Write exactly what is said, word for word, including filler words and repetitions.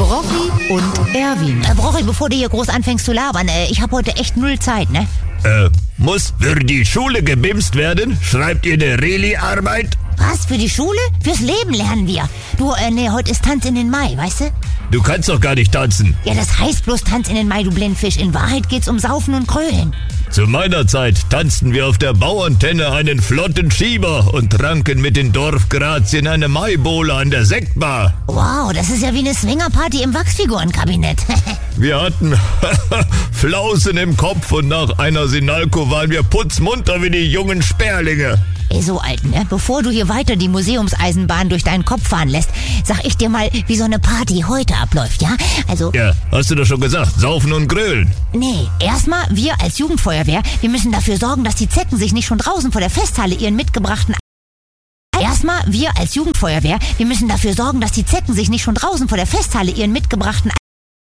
Brocchi und Erwin. Äh, Brocchi, bevor du hier groß anfängst zu labern, äh, ich habe heute echt null Zeit, ne? Äh, muss für die Schule gebimst werden? Schreibt ihr eine Reli-Arbeit? Was, für die Schule? Fürs Leben lernen wir. Du, äh, nee, heute ist Tanz in den Mai, weißt du? Du kannst doch gar nicht tanzen. Ja, das heißt bloß Tanz in den Mai, du Blindfisch. In Wahrheit geht's um Saufen und Krölen. Zu meiner Zeit tanzten wir auf der Bauantenne einen flotten Schieber und tranken mit den Dorfgrazien eine Maibowle an der Sektbar. Wow, das ist ja wie eine Swingerparty im Wachsfigurenkabinett. Wir hatten Flausen im Kopf und nach einer Sinalco waren wir putzmunter wie die jungen Sperlinge. Ey, so alt, ne? Bevor du hier weiter die Museumseisenbahn durch deinen Kopf fahren lässt, sag ich dir mal, wie so eine Party heute abläuft, ja? Also... Ja, hast du doch schon gesagt, saufen und grölen. Nee, erstmal, wir als Jugendfeuerwehr, wir müssen dafür sorgen, dass die Zecken sich nicht schon draußen vor der Festhalle ihren mitgebrachten... Erstmal, wir als Jugendfeuerwehr, wir müssen dafür sorgen, dass die Zecken sich nicht schon draußen vor der Festhalle ihren mitgebrachten...